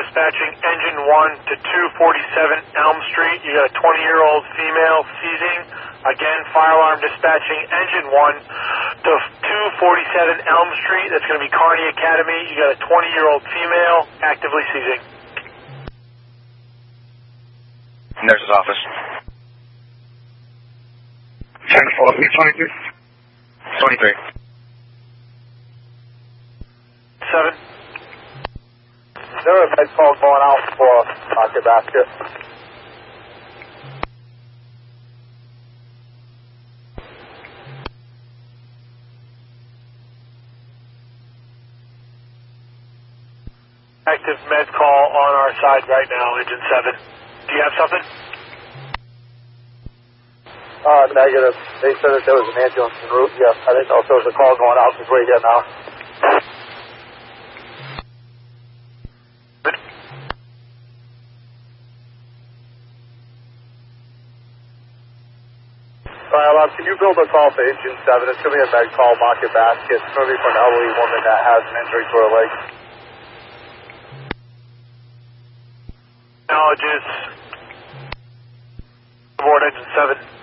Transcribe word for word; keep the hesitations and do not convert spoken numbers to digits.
dispatching engine one to two forty-seven Elm Street. You got a twenty-year-old female seizing. Again, fire alarm dispatching engine one to two forty-seven Elm Street. That's going to be Kearney Academy. You got a twenty-year-old female actively seizing. Nurse's office. ten forty, twenty-three. twenty-three. Seven. There is a med call going out for Market Basket. Active med call on our side right now, engine seven. Do you have something? Uh, negative. They said that there was an ambulance en route. Yes, I didn't know if there was a call going out because we're here now. Fire alarm, can you build a call for engine seven? It's going to be a med call, Market Basket. It's going to be for an elderly woman that has an injury to her leg. Acknowledges. Board engine seven.